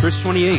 Verse 28.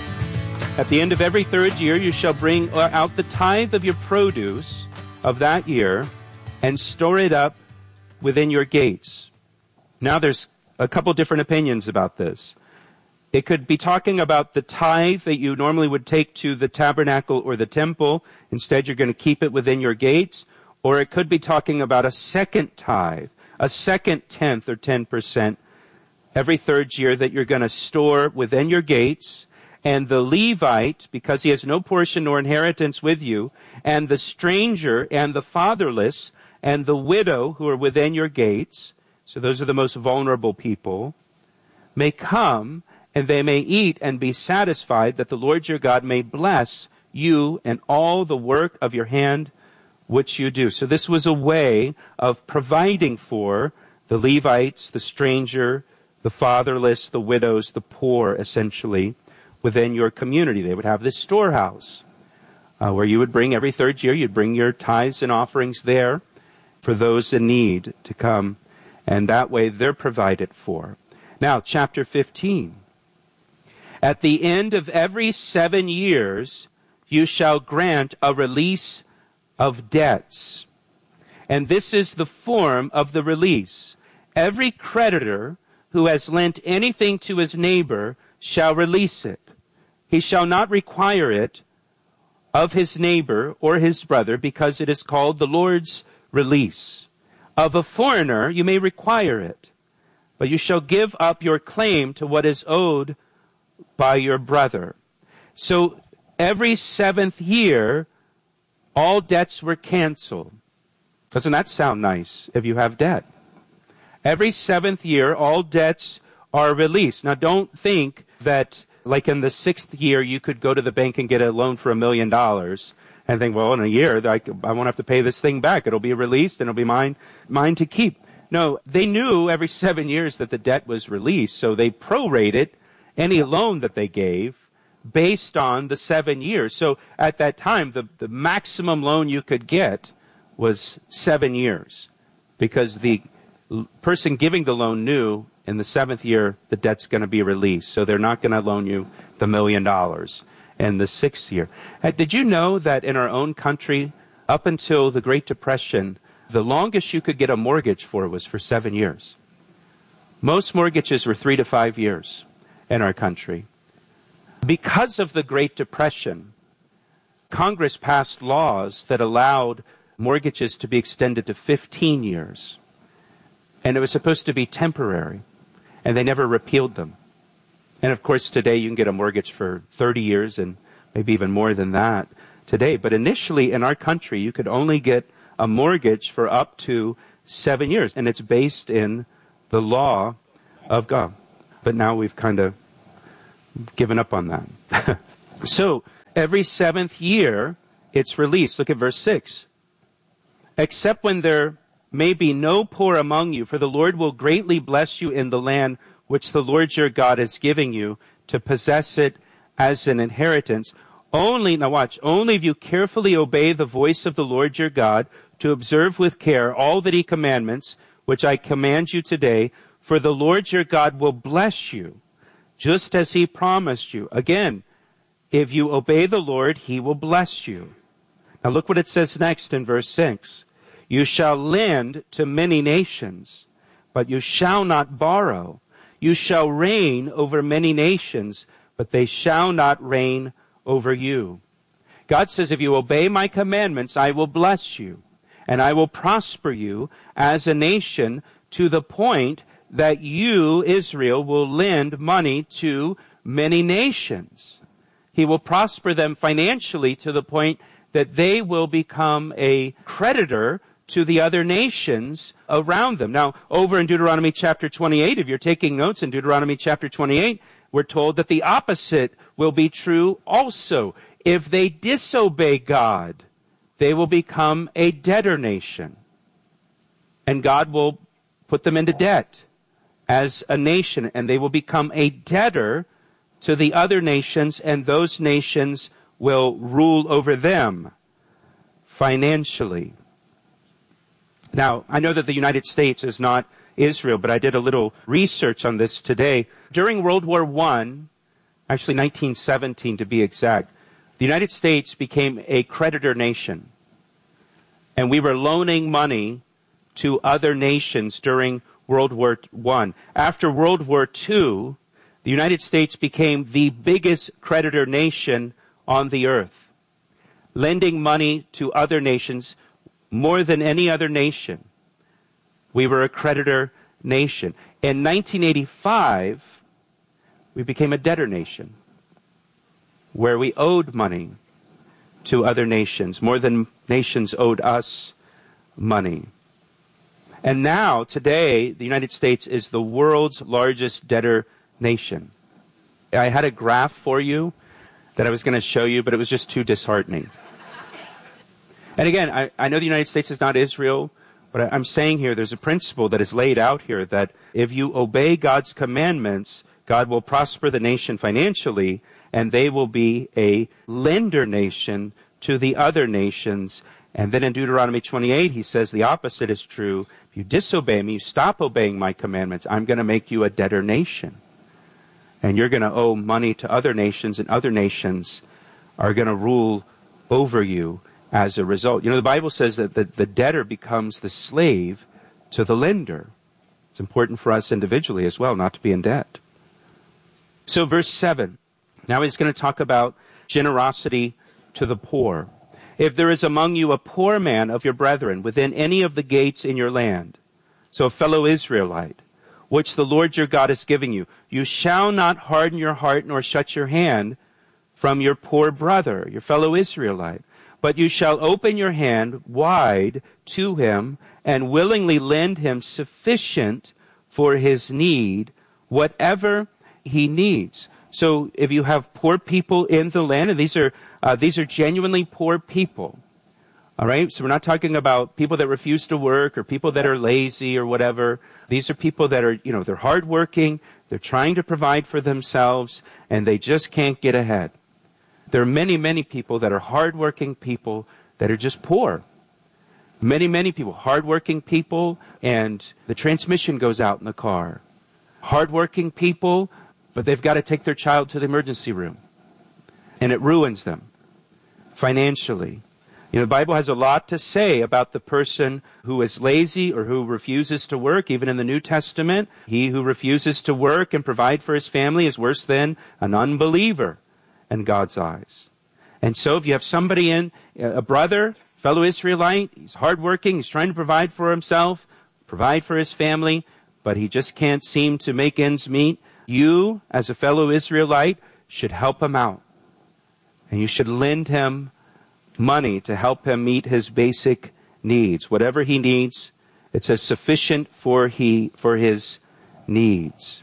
At the end of every third year, you shall bring out the tithe of your produce of that year and store it up within your gates. Now there's a couple different opinions about this. It could be talking about the tithe that you normally would take to the tabernacle or the temple. Instead, you're going to keep it within your gates. Or it could be talking about a second tithe, a second tenth or 10% every third year that you're going to store within your gates. And the Levite, because he has no portion nor inheritance with you, and the stranger and the fatherless and the widow who are within your gates, so those are the most vulnerable people, may come and they may eat and be satisfied, that the Lord your God may bless you and all the work of your hand which you do. So this was a way of providing for the Levites, the stranger, the fatherless, the widows, the poor, essentially, within your community. They would have this storehouse where you would bring every third year, you'd bring your tithes and offerings there for those in need to come, and that way they're provided for. Now, chapter 15. At the end of every 7 years, you shall grant a release of debts. And this is the form of the release. Every creditor who has lent anything to his neighbor shall release it. He shall not require it of his neighbor or his brother, because it is called the Lord's release. Of a foreigner you may require it, but you shall give up your claim to what is owed by your brother. So every 7th year, all debts were canceled. Doesn't that sound nice if you have debt? Every 7th year, all debts are released. Now, don't think that, like in the 6th year, you could go to the bank and get a loan for $1 million and think, well, in a year, I won't have to pay this thing back. It'll be released and it'll be mine to keep. No, they knew every 7 years that the debt was released, so they prorated any loan that they gave based on the 7 years. So at that time, the maximum loan you could get was 7 years, because the person giving the loan knew in the 7th year the debt's going to be released. So they're not going to loan you the $1 million in the 6th year. Did you know that in our own country, up until the Great Depression, the longest you could get a mortgage for was for 7 years? Most mortgages were 3 to 5 years in our country. Because of the Great Depression, Congress passed laws that allowed mortgages to be extended to 15 years. And it was supposed to be temporary, and they never repealed them. And of course, today you can get a mortgage for 30 years and maybe even more than that today. But initially in our country, you could only get a mortgage for up to 7 years, and it's based in the law of God. But now we've kind of given up on that. So every 7th year, it's released. Look at verse 6. Except when there may be no poor among you, for the Lord will greatly bless you in the land which the Lord your God is giving you to possess it as an inheritance. Only, now watch, only if you carefully obey the voice of the Lord your God, to observe with care all the commandments which I command you today, for the Lord your God will bless you, just as he promised you. Again, if you obey the Lord, he will bless you. Now look what it says next in verse 6. You shall lend to many nations, but you shall not borrow. You shall reign over many nations, but they shall not reign over you. God says, if you obey my commandments, I will bless you, and I will prosper you as a nation, to the point that you, Israel, will lend money to many nations. He will prosper them financially to the point that they will become a creditor to the other nations around them. Now, over in Deuteronomy chapter 28, if you're taking notes in Deuteronomy chapter 28, we're told that the opposite will be true also. If they disobey God, they will become a debtor nation. And God will put them into debt as a nation, and they will become a debtor to the other nations, and those nations will rule over them financially. Now, I know that the United States is not Israel, but I did a little research on this today. During World War I, actually 1917 to be exact, the United States became a creditor nation. And we were loaning money to other nations during World War I. After World War II, the United States became the biggest creditor nation on the earth, lending money to other nations more than any other nation. We were a creditor nation. In 1985, we became a debtor nation, where we owed money to other nations, more than nations owed us money. And now, today, the United States is the world's largest debtor nation. I had a graph for you that I was going to show you, but it was just too disheartening. And again, I know the United States is not Israel, but I'm saying here there's a principle that is laid out here that if you obey God's commandments, God will prosper the nation financially, and they will be a lender nation to the other nations. And then in Deuteronomy 28, he says the opposite is true. If you disobey me, you stop obeying my commandments, I'm going to make you a debtor nation. And you're going to owe money to other nations, and other nations are going to rule over you as a result. You know, the Bible says that the debtor becomes the slave to the lender. It's important for us individually as well not to be in debt. So verse 7, now he's going to talk about generosity to the poor. If there is among you a poor man of your brethren within any of the gates in your land, so a fellow Israelite, which the Lord your God is giving you, you shall not harden your heart nor shut your hand from your poor brother, your fellow Israelite, but you shall open your hand wide to him and willingly lend him sufficient for his need, whatever he needs. So if you have poor people in the land, and these are genuinely poor people, all right? So we're not talking about people that refuse to work or people that are lazy or whatever. These are people that are, they're hardworking, they're trying to provide for themselves, and they just can't get ahead. There are many, many people that are hardworking people that are just poor. Many, many people, hardworking people, and the transmission goes out in the car. Hardworking people, but they've got to take their child to the emergency room, and it ruins them financially. The Bible has a lot to say about the person who is lazy or who refuses to work. Even in the New Testament, he who refuses to work and provide for his family is worse than an unbeliever in God's eyes. And so if you have somebody a brother, fellow Israelite, he's hardworking, he's trying to provide for himself, provide for his family, but he just can't seem to make ends meet, you, as a fellow Israelite, should help him out. And you should lend him money to help him meet his basic needs. Whatever he needs, it says sufficient for his needs.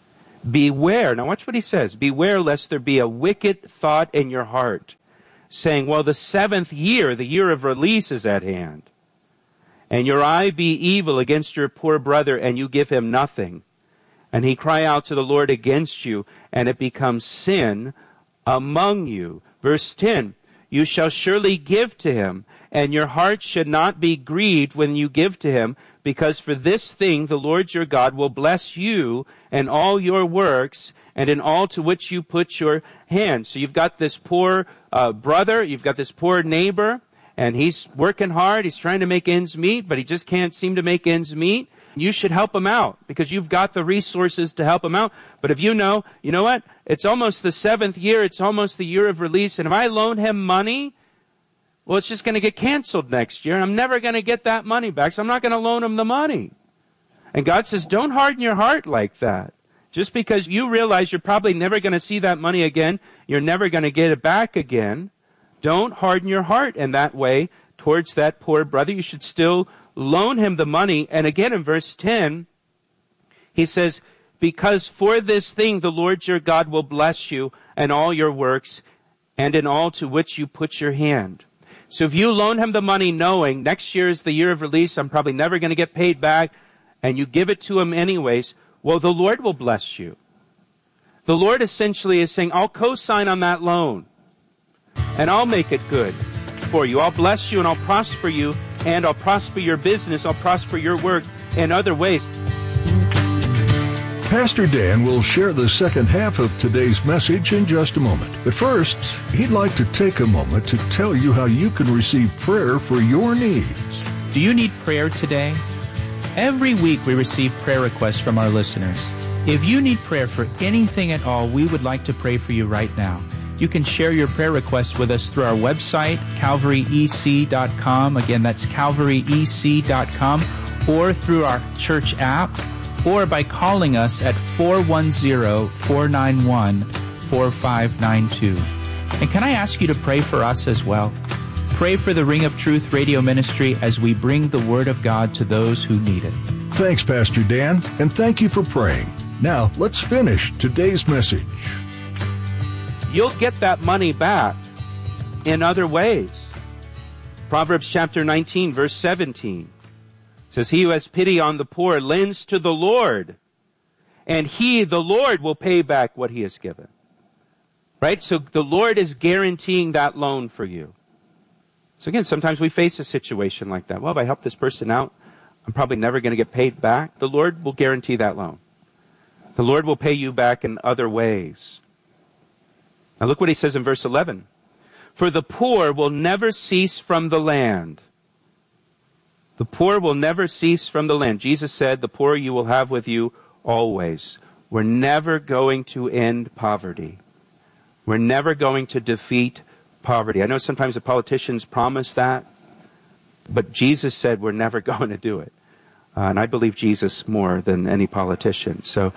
Beware. Now watch what he says. Beware lest there be a wicked thought in your heart, saying, well, the 7th year, the year of release, is at hand. And your eye be evil against your poor brother, and you give him nothing. And he cry out to the Lord against you, and it becomes sin among you. Verse 10, you shall surely give to him, and your heart should not be grieved when you give to him, because for this thing the Lord your God will bless you and all your works, and in all to which you put your hand. So you've got this poor brother, you've got this poor neighbor, and he's working hard, he's trying to make ends meet, but he just can't seem to make ends meet. You should help him out because you've got the resources to help him out. But if you know what? It's almost the 7th year. It's almost the year of release. And if I loan him money, well, it's just going to get canceled next year. And I'm never going to get that money back. So I'm not going to loan him the money. And God says, don't harden your heart like that. Just because you realize you're probably never going to see that money again, you're never going to get it back again, don't harden your heart in that way towards that poor brother. You should still loan him the money. And again in verse 10, he says, because for this thing the Lord your God will bless you and all your works and in all to which you put your hand. So if you loan him the money knowing next year is the year of release, I'm probably never going to get paid back, and you give it to him anyways, well, the Lord will bless you. The Lord essentially is saying, I'll co-sign on that loan, and I'll make it good for you. I'll bless you and I'll prosper you, and I'll prosper your business, I'll prosper your work in other ways. Pastor Dan will share the second half of today's message in just a moment. But first, he'd like to take a moment to tell you how you can receive prayer for your needs. Do you need prayer today? Every week we receive prayer requests from our listeners. If you need prayer for anything at all, we would like to pray for you right now. You can share your prayer requests with us through our website, calvaryec.com. Again, that's calvaryec.com, or through our church app, or by calling us at 410-491-4592. And can I ask you to pray for us as well? Pray for the Ring of Truth radio ministry as we bring the Word of God to those who need it. Thanks, Pastor Dan, and thank you for praying. Now, let's finish today's message. You'll get that money back in other ways. Proverbs chapter 19, verse 17 says, "He who has pity on the poor lends to the Lord, and he, the Lord, will pay back what he has given." Right? So the Lord is guaranteeing that loan for you. So again, sometimes we face a situation like that. Well, if I help this person out, I'm probably never going to get paid back. The Lord will guarantee that loan. The Lord will pay you back in other ways. Now look what he says in verse 11. "For the poor will never cease from the land." The poor will never cease from the land. Jesus said, "The poor you will have with you always." We're never going to end poverty. We're never going to defeat poverty. I know sometimes the politicians promise that, but Jesus said we're never going to do it. And I believe Jesus more than any politician. So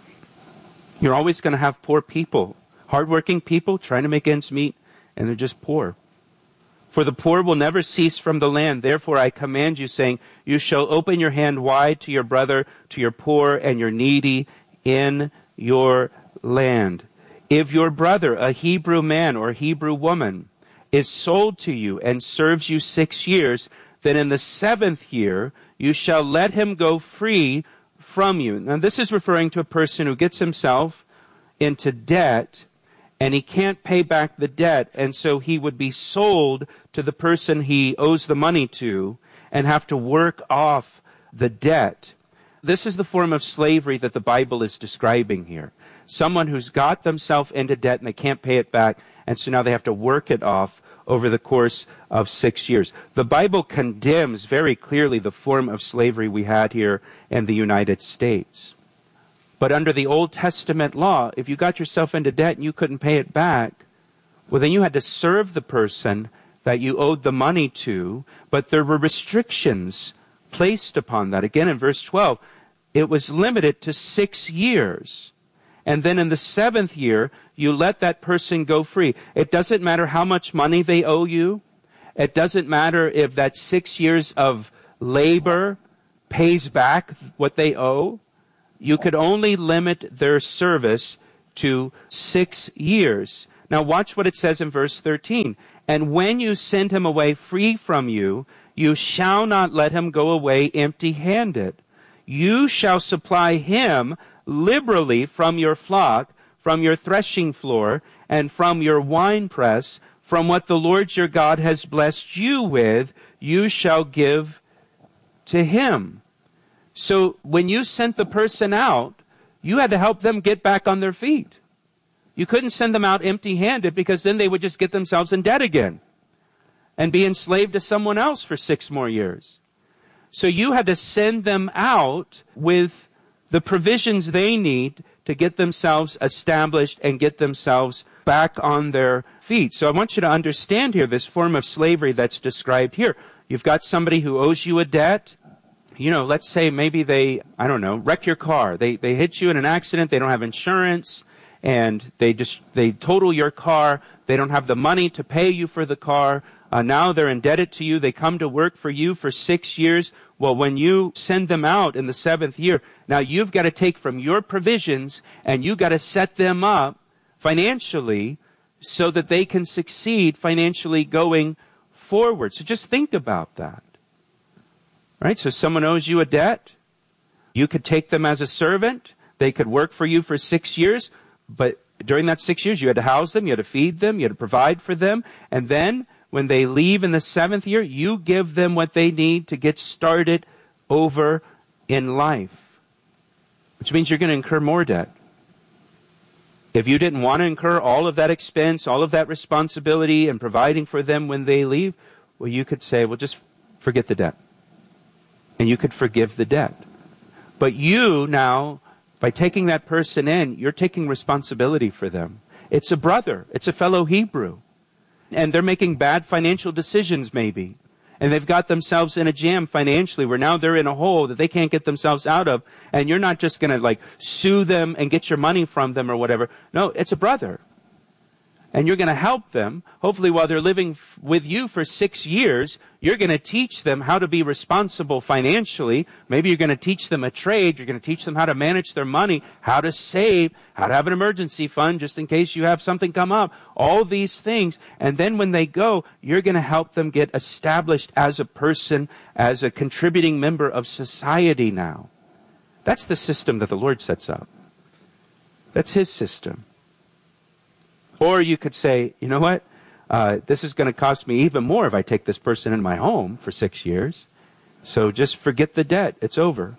you're always going to have poor people, hardworking people trying to make ends meet, and they're just poor. "For the poor will never cease from the land. Therefore I command you, saying, you shall open your hand wide to your brother, to your poor and your needy in your land. If your brother, a Hebrew man or Hebrew woman, is sold to you and serves you 6 years, then in the 7th year you shall let him go free from you." Now this is referring to a person who gets himself into debt and he can't pay back the debt, and so he would be sold to the person he owes the money to and have to work off the debt. This is the form of slavery that the Bible is describing here. Someone who's got themselves into debt and they can't pay it back, and so now they have to work it off over the course of 6 years. The Bible condemns very clearly the form of slavery we had here in the United States. But under the Old Testament law, if you got yourself into debt and you couldn't pay it back, well, then you had to serve the person that you owed the money to, but there were restrictions placed upon that. Again, in verse 12, it was limited to 6 years. And then in the 7th year, you let that person go free. It doesn't matter how much money they owe you. It doesn't matter if that 6 years of labor pays back what they owe. You could only limit their service to 6 years. Now watch what it says in verse 13. "And when you send him away free from you, you shall not let him go away empty-handed. You shall supply him liberally from your flock, from your threshing floor, and from your winepress, from what the Lord your God has blessed you with, you shall give to him." So when you sent the person out, you had to help them get back on their feet. You couldn't send them out empty-handed, because then they would just get themselves in debt again and be enslaved to someone else for 6 more years. So you had to send them out with the provisions they need to get themselves established and get themselves back on their feet. So I want you to understand here this form of slavery that's described here. You've got somebody who owes you a debt. You know, let's say maybe they, wreck your car. They hit you in an accident. They don't have insurance, and they total your car. They don't have the money to pay you for the car. Now they're indebted to you. They come to work for you for 6 years. Well, when you send them out in the 7th year, now you've got to take from your provisions and you've got to set them up financially so that they can succeed financially going forward. So just think about that. Right? So someone owes you a debt. You could take them as a servant. They could work for you for 6 years. But during that 6 years, you had to house them. You had to feed them. You had to provide for them. And then when they leave in the 7th year, you give them what they need to get started over in life. which means you're going to incur more debt. If you didn't want to incur all of that expense, all of that responsibility and providing for them when they leave, well, you could say, well, just forget the debt. And you could forgive the debt. But you now, by taking that person in, you're taking responsibility for them. It's a brother. It's a fellow Hebrew. And they're making bad financial decisions maybe. And they've got themselves in a jam financially where now they're in a hole that they can't get themselves out of. And you're not just going to sue them and get your money from them or whatever. No, it's a brother. And you're going to help them. Hopefully while they're living with you for 6 years, you're going to teach them how to be responsible financially. Maybe you're going to teach them a trade. You're going to teach them how to manage their money, how to save, how to have an emergency fund just in case you have something come up. All these things. And then when they go, you're going to help them get established as a person, as a contributing member of society now. That's the system that the Lord sets up. That's His system. Or you could say, you know what? This is going to cost me even more if I take this person in my home for 6 years. So just forget the debt. It's over.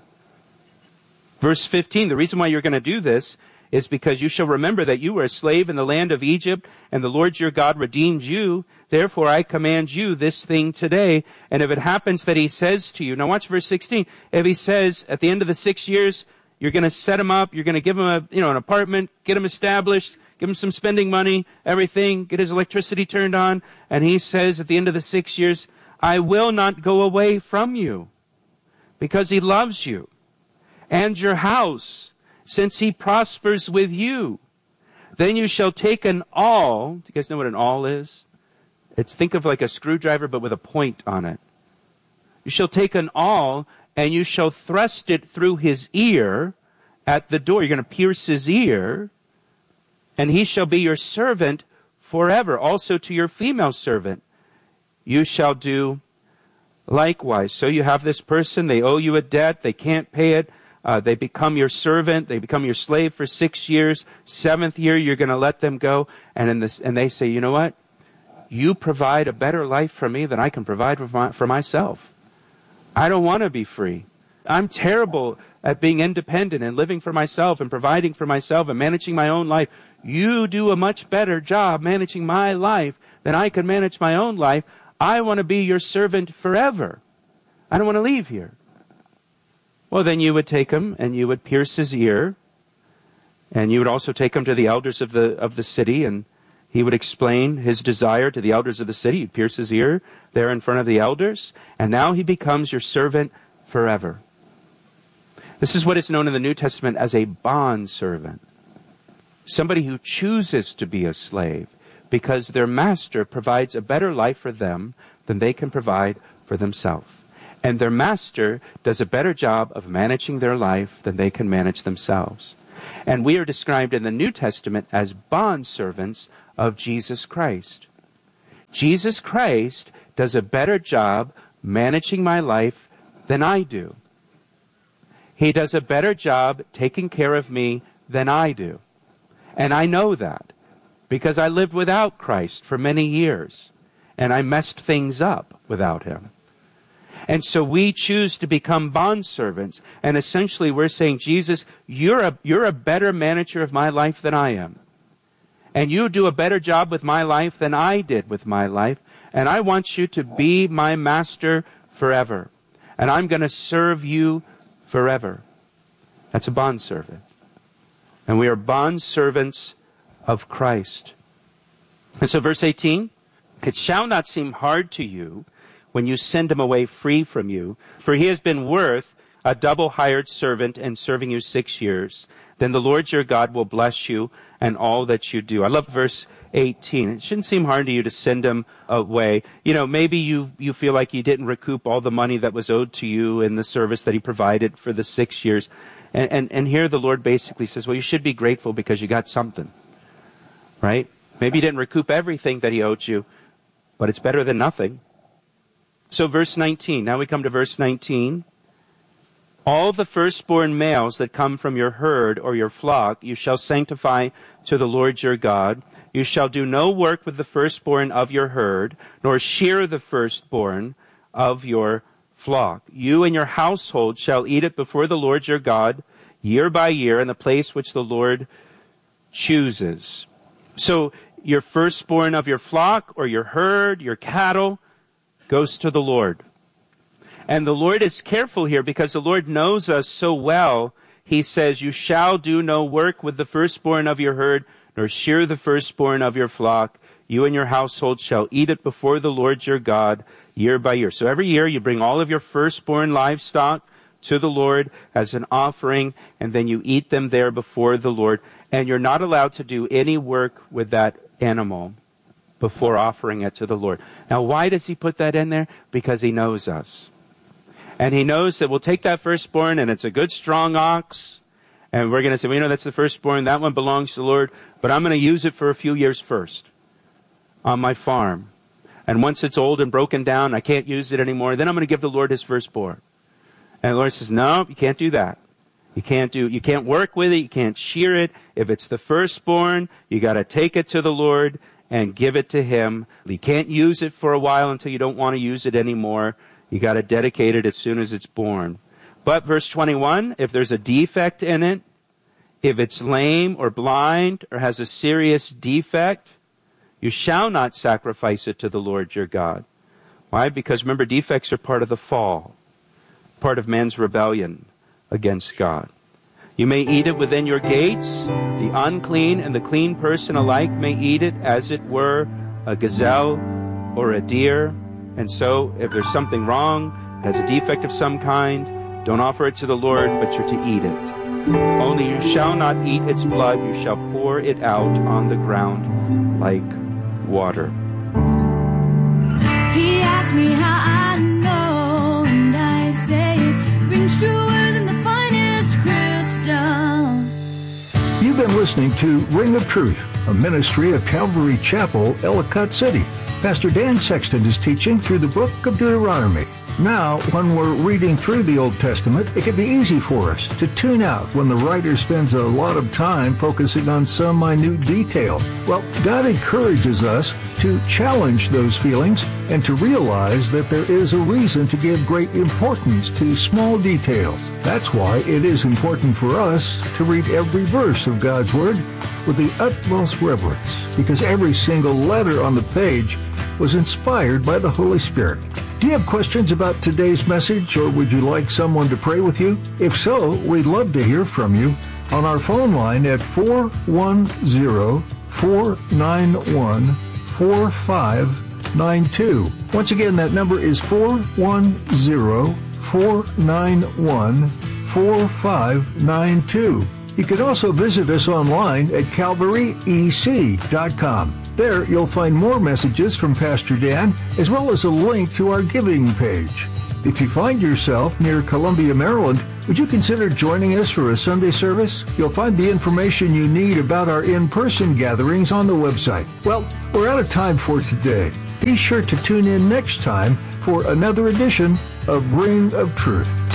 Verse 15, the reason why you're going to do this is because you shall remember that you were a slave in the land of Egypt, and the Lord your God redeemed you. Therefore I command you this thing today. And if it happens that He says to you, now watch verse 16, if He says at the end of the 6 years, you're going to set him up, you're going to give him an apartment, get him established, give him some spending money, everything, get his electricity turned on. And He says at the end of the 6 years, I will not go away from you because He loves you and your house since He prospers with you. Then you shall take an awl. Do you guys know what an awl is? Think of like a screwdriver but with a point on it. You shall take an awl and you shall thrust it through his ear at the door. You're going to pierce his ear. And he shall be your servant forever. Also to your female servant, you shall do likewise. So you have this person, they owe you a debt, they can't pay it. They become your servant, they become your slave for 6 years. 7th year, you're going to let them go. And they say, you know what? You provide a better life for me than I can provide for myself. I don't want to be free. I'm terrible at being independent and living for myself and providing for myself and managing my own life. You do a much better job managing my life than I can manage my own life. I want to be your servant forever. I don't want to leave here. Well, then you would take him and you would pierce his ear. And you would also take him to the elders of the city, and he would explain his desire to the elders of the city. You'd pierce his ear there in front of the elders. And now he becomes your servant forever. This is what is known in the New Testament as a bondservant. Somebody who chooses to be a slave because their master provides a better life for them than they can provide for themselves. And their master does a better job of managing their life than they can manage themselves. And we are described in the New Testament as bondservants of Jesus Christ. Jesus Christ does a better job managing my life than I do. He does a better job taking care of me than I do. And I know that because I lived without Christ for many years. And I messed things up without Him. And so we choose to become bondservants. And essentially we're saying, Jesus, you're a better manager of my life than I am. And you do a better job with my life than I did with my life. And I want you to be my master forever. And I'm going to serve you forever. That's a bondservant. And we are bondservants of Christ. And so verse 18, it shall not seem hard to you when you send him away free from you, for he has been worth a double hired servant and serving you 6 years. Then the Lord your God will bless you and all that you do. I love verse 18. It shouldn't seem hard to you to send him away. You know, maybe you feel like you didn't recoup all the money that was owed to you in the service that he provided for the 6 years. And here the Lord basically says, well, you should be grateful because you got something, right? Maybe you didn't recoup everything that he owed you, but it's better than nothing. So verse 19, now we come to verse 19. All the firstborn males that come from your herd or your flock you shall sanctify to the Lord your God. You shall do no work with the firstborn of your herd, nor shear the firstborn of your flock. You and your household shall eat it before the Lord your God. year by year in the place which the Lord chooses. So your firstborn of your flock or your herd, your cattle, goes to the Lord. And the Lord is careful here because the Lord knows us so well. He says, you shall do no work with the firstborn of your herd, nor shear the firstborn of your flock. You and your household shall eat it before the Lord your God year by year. So every year you bring all of your firstborn livestock to the Lord as an offering, and then you eat them there before the Lord. And you're not allowed to do any work with that animal before offering it to the Lord. Now, why does he put that in there? Because he knows us. And he knows that we'll take that firstborn, and it's a good strong ox, and we're going to say, well, that's the firstborn, that one belongs to the Lord, but I'm going to use it for a few years first on my farm. And once it's old and broken down, I can't use it anymore, then I'm going to give the Lord his firstborn. And the Lord says, no, you can't do that. You can't work with it, you can't shear it. If it's the firstborn, you got to take it to the Lord and give it to him. You can't use it for a while until you don't want to use it anymore. You got to dedicate it as soon as it's born. But verse 21, if there's a defect in it, if it's lame or blind or has a serious defect, you shall not sacrifice it to the Lord your God. Why? Because remember, defects are part of the fall, part of man's rebellion against God. You may eat it within your gates. The unclean and the clean person alike may eat it as it were a gazelle or a deer. And so, if there's something wrong, has a defect of some kind, don't offer it to the Lord, but you're to eat it. Only you shall not eat its blood, you shall pour it out on the ground like water. He asked me how I know, and I say it rings truer than the finest crystal. You've been listening to Ring of Truth, a ministry of Calvary Chapel, Ellicott City. Pastor Dan Sexton is teaching through the book of Deuteronomy. Now, when we're reading through the Old Testament, it can be easy for us to tune out when the writer spends a lot of time focusing on some minute detail. Well, God encourages us to challenge those feelings and to realize that there is a reason to give great importance to small details. That's why it is important for us to read every verse of God's Word with the utmost reverence, because every single letter on the page was inspired by the Holy Spirit. Do you have questions about today's message, or would you like someone to pray with you? If so, we'd love to hear from you on our phone line at 410-491-4592. Once again, that number is 410-491-4592. You can also visit us online at calvaryec.com. There, you'll find more messages from Pastor Dan, as well as a link to our giving page. If you find yourself near Columbia, Maryland, would you consider joining us for a Sunday service? You'll find the information you need about our in-person gatherings on the website. Well, we're out of time for today. Be sure to tune in next time for another edition of Ring of Truth.